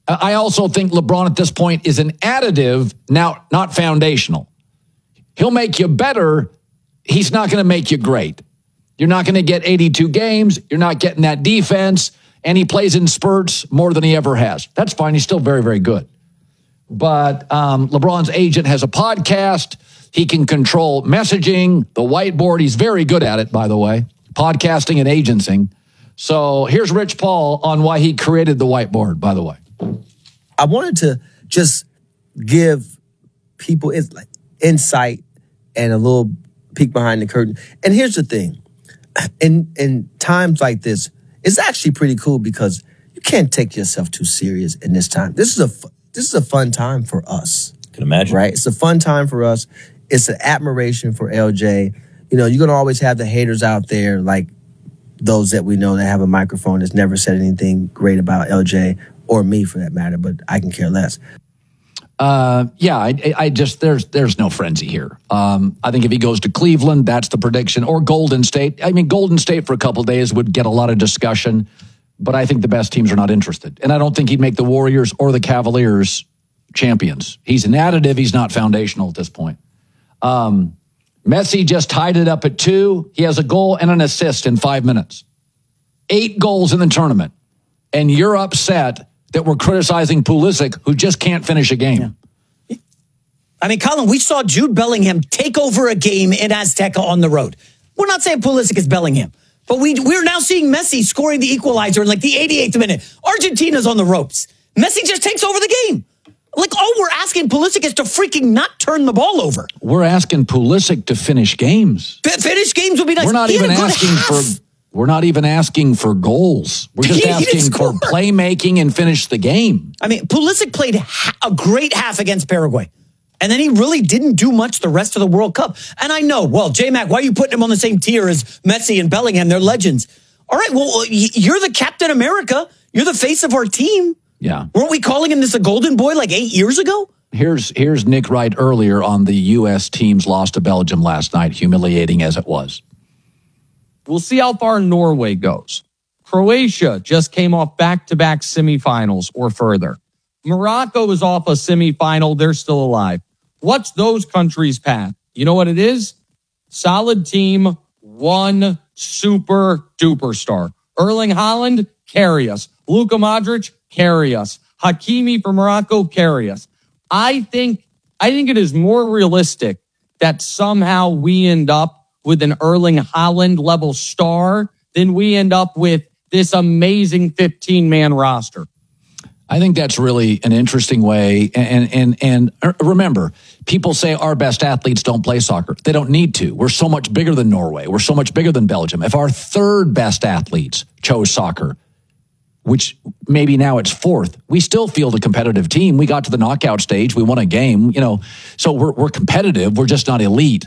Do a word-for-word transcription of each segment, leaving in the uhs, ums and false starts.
I also think LeBron at this point is an additive, now not foundational. He'll make you better. He's not going to make you great. You're not going to get eighty-two games. You're not getting that defense. And he plays in spurts more than he ever has. That's fine. He's still very, very good. But um, LeBron's agent has a podcast. He can control messaging, the whiteboard. He's very good at it, by the way, podcasting and agenting. So here's Rich Paul on why he created the whiteboard, by the way. I wanted to just give people insight and a little peek behind the curtain. And here's the thing. In, in times like this, it's actually pretty cool because you can't take yourself too serious in this time. This is a this is a fun time for us. Can imagine, right? It's a fun time for us. It's an admiration for L J. You know, you're gonna always have the haters out there, like those that we know that have a microphone that's never said anything great about L J or me, for that matter. But I can care less. Uh, yeah, I, I just there's there's no frenzy here. Um, I think if he goes to Cleveland, that's the prediction, or Golden State. I mean, Golden State for a couple of days would get a lot of discussion, but I think the best teams are not interested, and I don't think he'd make the Warriors or the Cavaliers champions. He's an additive. He's not foundational at this point. Um, Messi just tied it up at two. He has a goal and an assist in five minutes. Eight goals in the tournament, and you're upset that we're criticizing Pulisic, who just can't finish a game. Yeah. I mean, Colin, we saw Jude Bellingham take over a game in Azteca on the road. We're not saying Pulisic is Bellingham, but we, we're now seeing Messi scoring the equalizer in like the eighty-eighth minute. Argentina's on the ropes. Messi just takes over the game. Like, all we're asking Pulisic is to freaking not turn the ball over. We're asking Pulisic to finish games. F- finish games would be nice. We're not He even asking half. for... We're not even asking for goals. We're just He, asking he for playmaking and finish the game. I mean, Pulisic played ha- a great half against Paraguay. And then he really didn't do much the rest of the World Cup. And I know, well, J-Mac, why are you putting him on the same tier as Messi and Bellingham? They're legends. All right, well, you're the Captain America. You're the face of our team. Yeah. Weren't we calling him this a golden boy like eight years ago? Here's here's Nick Wright earlier on the U S team's loss to Belgium last night, humiliating as it was. We'll see how far Norway goes. Croatia just came off back-to-back semifinals or further. Morocco is off a semifinal. They're still alive. What's those countries' path? You know what it is? Solid team, one super-duper star. Erling Haaland, carry us. Luka Modric, carry us. Hakimi for Morocco, carry us. I think, I think it is more realistic that somehow we end up with an Erling Haaland level star than we end up with this amazing fifteen-man roster. I think that's really an interesting way. And, and, and remember, people say our best athletes don't play soccer. They don't need to. We're so much bigger than Norway. We're so much bigger than Belgium. If our third best athletes chose soccer, which maybe now it's fourth, we still field a competitive team. We got to the knockout stage. We won a game, you know, so we're, we're competitive. We're just not elite.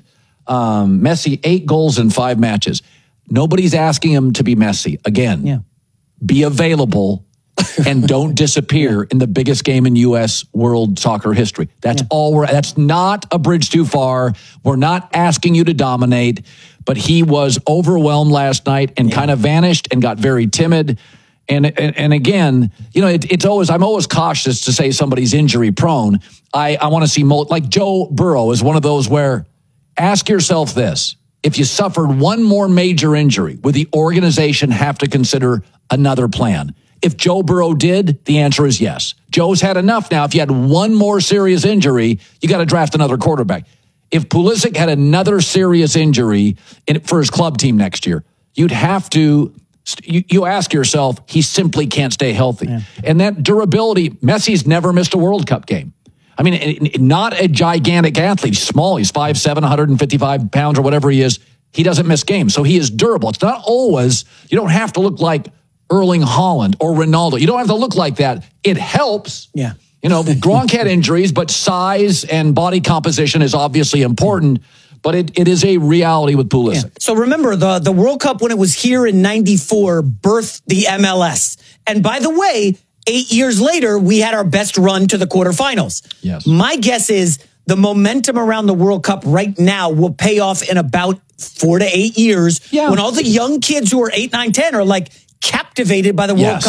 Um, Messi, eight goals in five matches. Nobody's asking him to be Messi. Again, yeah. Be available and don't disappear in the biggest game in U S world soccer history. That's yeah. all we're, that's not a bridge too far. We're not asking you to dominate, but he was overwhelmed last night and yeah. kind of vanished and got very timid. And, and, and again, you know, it, it's always, I'm always cautious to say somebody's injury prone. I, I want to see, like Joe Burrow is one of those where, ask yourself this. If you suffered one more major injury, would the organization have to consider another plan? If Joe Burrow did, the answer is yes. Joe's had enough now. If you had one more serious injury, you got to draft another quarterback. If Pulisic had another serious injury in, for his club team next year, you'd have to, you, you ask yourself, he simply can't stay healthy. Yeah. And that durability, Messi's never missed a World Cup game. I mean, not a gigantic athlete. He's small. He's five seven, one hundred fifty-five pounds or whatever he is. He doesn't miss games. So he is durable. It's not always, you don't have to look like Erling Haaland or Ronaldo. You don't have to look like that. It helps. Yeah. You know, Gronk had injuries, but size and body composition is obviously important. But it, it is a reality with Pulisic. Yeah. So remember, the, the World Cup, when it was here in ninety-four, birthed the M L S. And by the way, eight years later, we had our best run to the quarterfinals. Yes. My guess is the momentum around the World Cup right now will pay off in about four to eight years yeah. when all the young kids who are eight, nine, ten are like captivated by the World yes. Cup.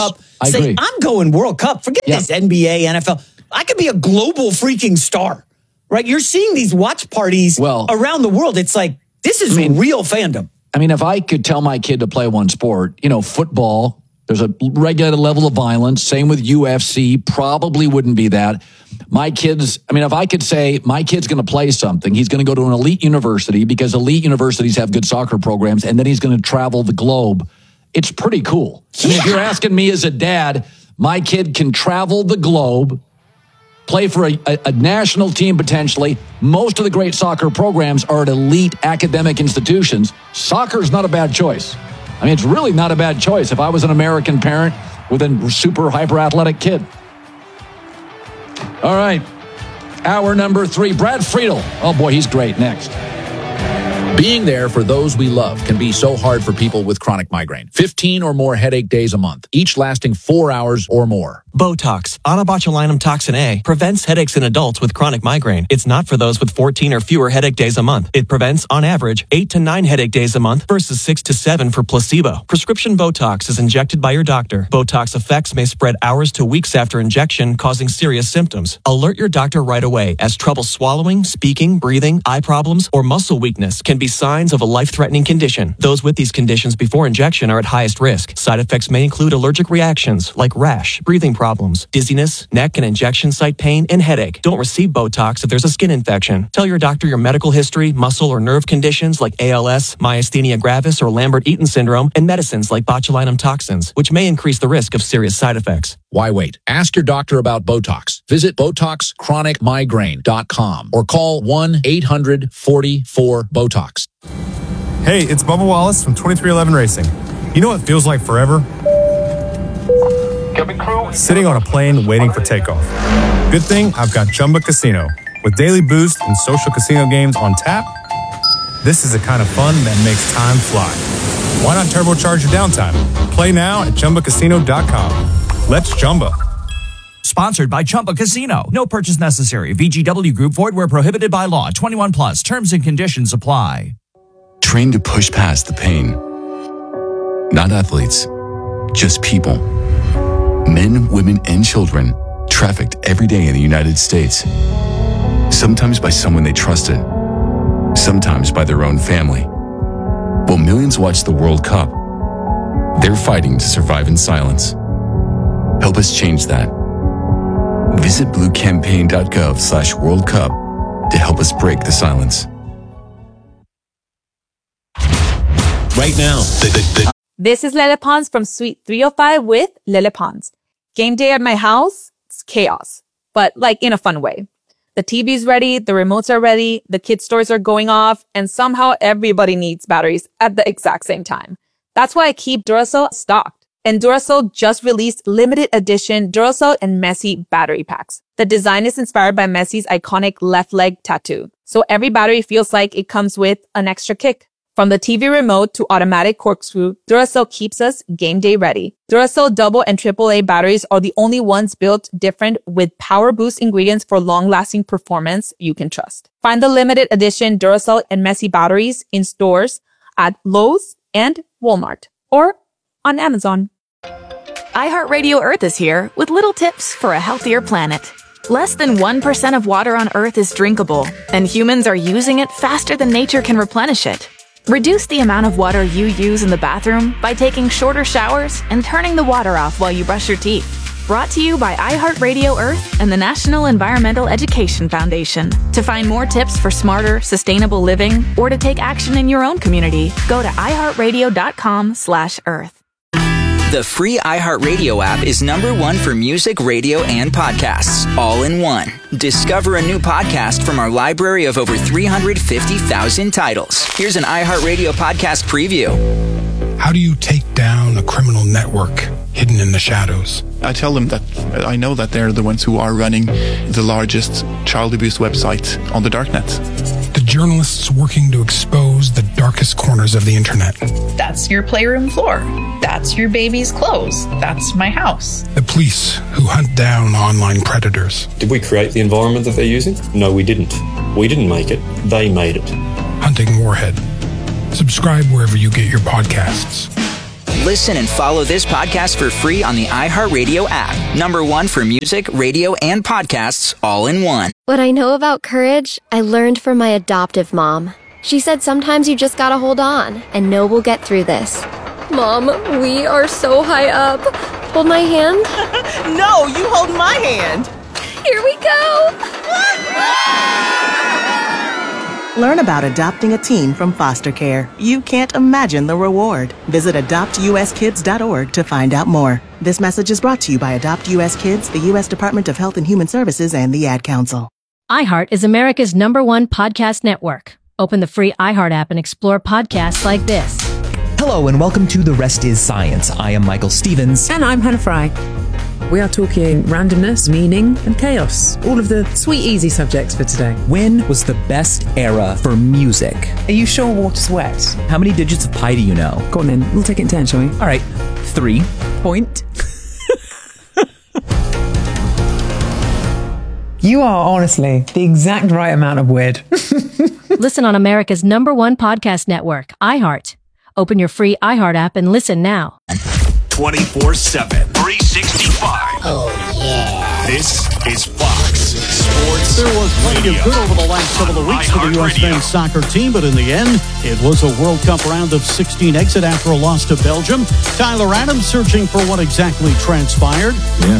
I say, agree. I'm going World Cup. Forget Yeah. this N B A, N F L. I could be a global freaking star, right? You're seeing these watch parties Well, around the world. It's like, this is I mean, real fandom. I mean, if I could tell my kid to play one sport, you know, football, there's a regulated level of violence. Same with U F C, probably wouldn't be that. My kids, I mean, if I could say my kid's going to play something, he's going to go to an elite university because elite universities have good soccer programs, and then he's going to travel the globe. It's pretty cool. I mean, if you're asking me as a dad, my kid can travel the globe, play for a, a, a national team potentially. Most of the great soccer programs are at elite academic institutions. Soccer is not a bad choice. I mean, it's really not a bad choice if I was an American parent with a super hyper-athletic kid. All right. Hour number three, Brad Friedel. Oh, boy, he's great. Next. Being there for those we love can be so hard for people with chronic migraine. fifteen or more headache days a month, each lasting four hours or more. Botox, onabotulinum toxin A, prevents headaches in adults with chronic migraine. It's not for those with fourteen or fewer headache days a month. It prevents, on average, eight to nine headache days a month versus six to seven for placebo. Prescription Botox is injected by your doctor. Botox effects may spread hours to weeks after injection, causing serious symptoms. Alert your doctor right away, as trouble swallowing, speaking, breathing, eye problems, or muscle weakness can be signs of a life-threatening condition. Those with these conditions before injection are at highest risk. Side effects may include allergic reactions like rash, breathing problems, dizziness, neck and injection site pain, and headache. Don't receive Botox if there's a skin infection. Tell your doctor your medical history, muscle or nerve conditions like A L S, myasthenia gravis, or Lambert-Eaton syndrome, and medicines like botulinum toxins, which may increase the risk of serious side effects. Why wait? Ask your doctor about Botox. Visit Botox Chronic Migraine dot com or call one eight hundred forty-four BOTOX. Hey, it's Bubba Wallace from twenty-three eleven Racing. You know what feels like forever? Sitting on a plane waiting for takeoff. Good thing I've got Chumba Casino. With daily boost and social casino games on tap, this is the kind of fun that makes time fly. Why not turbocharge your downtime? Play now at Chumba Casino dot com. Let's Chumba. Sponsored by Chumba Casino. No purchase necessary. V G W Group. Void where prohibited by law. twenty-one plus. Terms and conditions apply. Trained to push past the pain. Not athletes, just people. Men, women, and children trafficked every day in the United States. Sometimes by someone they trusted. Sometimes by their own family. While millions watch the World Cup, they're fighting to survive in silence. Help us change that. Visit bluecampaign.gov slash World Cup to help us break the silence. Right now. The, the, the. This is Lele Pons from Suite three oh five with Lele Pons. Game day at my house, it's chaos, but like in a fun way. The T V's ready, the remotes are ready, the kids' toys are going off, and somehow everybody needs batteries at the exact same time. That's why I keep Duracell stocked. And Duracell just released limited edition Duracell and Messi battery packs. The design is inspired by Messi's iconic left leg tattoo. So every battery feels like it comes with an extra kick. From the T V remote to automatic corkscrew, Duracell keeps us game day ready. Duracell double and triple A batteries are the only ones built different with power boost ingredients for long-lasting performance you can trust. Find the limited edition Duracell and Messi batteries in stores at Lowe's and Walmart or on Amazon. iHeartRadio Earth is here with little tips for a healthier planet. Less than one percent of water on Earth is drinkable, and humans are using it faster than nature can replenish it. Reduce the amount of water you use in the bathroom by taking shorter showers and turning the water off while you brush your teeth. Brought to you by iHeartRadio Earth and the National Environmental Education Foundation. To find more tips for smarter, sustainable living or to take action in your own community, go to iHeartRadio.com slash Earth. The free iHeartRadio app is number one for music, radio, and podcasts, all in one. Discover a new podcast from our library of over three hundred fifty thousand titles. Here's an iHeartRadio podcast preview. How do you take down a criminal network hidden in the shadows? I tell them that I know that they're the ones who are running the largest child abuse website on the darknet. The journalists working to expose the darkest corners of the internet. That's your playroom floor. That's your baby's clothes. That's my house. The police who hunt down online predators. Did we create the environment that they're using? No, we didn't. We didn't make it. They made it. Hunting Warhead. Subscribe wherever you get your podcasts. Listen and follow this podcast for free on the iHeartRadio app. Number one for music, radio, and podcasts all in one. What I know about courage, I learned from my adoptive mom. She said sometimes you just gotta hold on and know we'll get through this. Mom, we are so high up. Hold my hand. No, you hold my hand. Here we go. Learn about adopting a teen from foster care. You can't imagine the reward. Visit adopt u s kids dot org to find out more. This message is brought to you by Adopt U S Kids, the U S Department of Health and Human Services, and the Ad Council. iHeart is America's number one podcast network. Open the free iHeart app and explore podcasts like this. Hello and welcome to The Rest is Science. I am Michael Stevens. And I'm Hannah Fry. We are talking randomness, meaning, and chaos. All of the sweet, easy subjects for today. When was the best era for music? Are you sure water's wet? How many digits of pi do you know? Go on then. We'll take it in turn, shall we? All right. Three. Point. You are honestly the exact right amount of weird. Listen on America's number one podcast network, iHeart. Open your free iHeart app and listen now. twenty-four seven, three sixty-five. Oh, yeah. This is Fox Sports There was plenty of good over the last couple of weeks for the U S men's soccer team, but in the end, it was a World Cup round of sixteen exit after a loss to Belgium. Tyler Adams searching for what exactly transpired. Yeah,